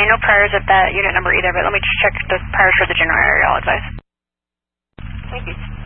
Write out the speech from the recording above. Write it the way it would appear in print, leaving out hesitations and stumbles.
no priors at that unit number either, but let me just check the priors for the general area, I'll advise. Thank you.